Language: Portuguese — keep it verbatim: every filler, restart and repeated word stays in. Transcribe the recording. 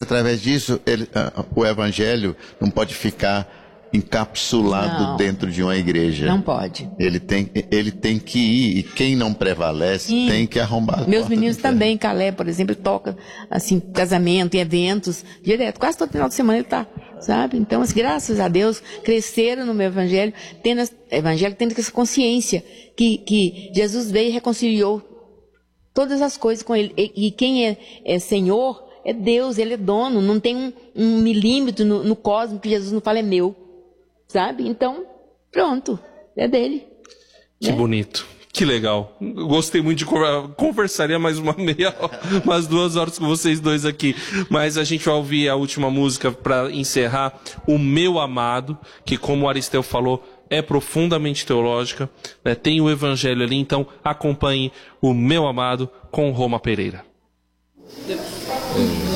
através disso, ele, uh, o evangelho não pode ficar encapsulado não, dentro de uma igreja. Não pode. Ele tem, ele tem que ir, e quem não prevalece Sim. tem que arrombar. Meus meninos também, Calé, por exemplo, toca assim, casamento, em eventos, direto, quase todo final de semana ele tá, sabe? Então, assim, graças a Deus, cresceram no meu evangelho, tendo evangelho, tendo essa consciência que, que Jesus veio e reconciliou todas as coisas com ele. E, e quem é, é Senhor é Deus, ele é dono, não tem um, um milímetro no, no cosmos que Jesus não fala é meu. Sabe? Então, pronto, é dele. Que né? bonito, que legal. Gostei muito de conversar, conversaria mais uma meia, umas duas horas com vocês dois aqui. Mas a gente vai ouvir a última música para encerrar, O Meu Amado, que como o Aristeu falou, é profundamente teológica, né? Tem o evangelho ali, então acompanhe O Meu Amado com Roma Pereira. Hum.